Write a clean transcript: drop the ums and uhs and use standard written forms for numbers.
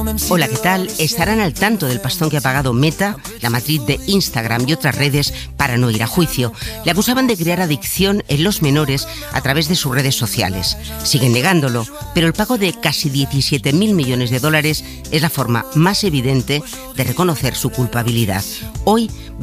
Hola, ¿qué tal? Estarán al tanto del pastón que ha pagado Meta, la matriz de Instagram y otras redes, para no ir a juicio. Le acusaban de crear adicción en los menores a través de sus redes sociales. Siguen negándolo, pero el pago de casi 17.000 millones de dólares es la forma más evidente de reconocer su culpabilidad. Hoy